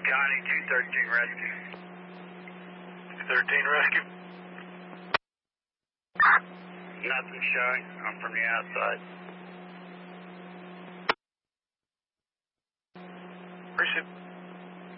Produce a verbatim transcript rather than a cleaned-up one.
Connie, two thirteen rescue. two thirteen rescue? Nothing showing. I'm from the outside. Appreciate it.